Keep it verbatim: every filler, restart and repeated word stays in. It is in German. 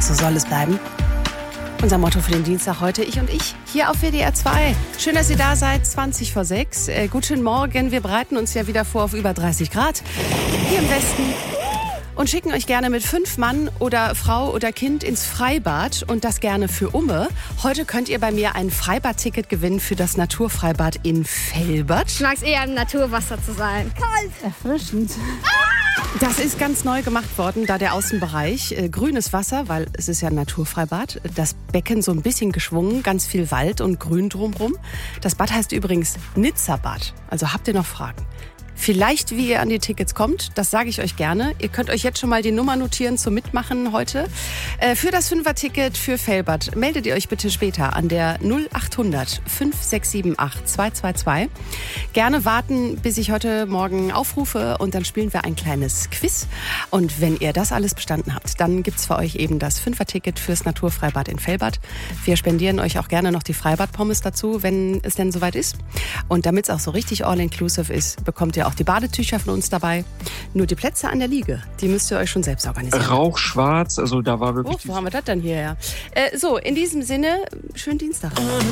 So soll es bleiben. Unser Motto für den Dienstag heute, ich und ich, hier auf W D R zwei. Schön, dass ihr da seid, zwanzig vor sechs. Äh, guten Morgen, wir bereiten uns ja wieder vor auf über dreißig Grad hier im Westen. Und schicken euch gerne mit fünf Mann oder Frau oder Kind ins Freibad und das gerne für Umme. Heute könnt ihr bei mir ein Freibad-Ticket gewinnen für das Naturfreibad in Velbert. Ich mag es eher im Naturwasser zu sein. Kalt. Erfrischend. Das ist ganz neu gemacht worden, da der Außenbereich äh, grünes Wasser, weil es ist ja ein Naturfreibad, das Becken so ein bisschen geschwungen, ganz viel Wald und Grün drumherum. Das Bad heißt übrigens Nizza-Bad. Also habt ihr noch Fragen? Vielleicht, wie ihr an die Tickets kommt, das sage ich euch gerne. Ihr könnt euch jetzt schon mal die Nummer notieren zum Mitmachen heute. Äh, für das Fünfer-Ticket für Velbert meldet ihr euch bitte später an der null acht hundert fünf sechs sieben acht zwei zwei zwei. Gerne warten, bis ich heute Morgen aufrufe und dann spielen wir ein kleines Quiz. Und wenn ihr das alles bestanden habt, dann gibt's für euch eben das Fünfer-Ticket fürs Naturfreibad in Velbert. Wir spendieren euch auch gerne noch die Freibad-Pommes dazu, wenn es denn soweit ist. Und damit es auch so richtig all-inclusive ist, bekommt ihr auch die Badetücher von uns dabei. Nur die Plätze an der Liege, die müsst ihr euch schon selbst organisieren. Rauchschwarz, also da war wirklich... Oh, wo haben wir das denn hier? Ja. Äh, so, in diesem Sinne, schönen Dienstag.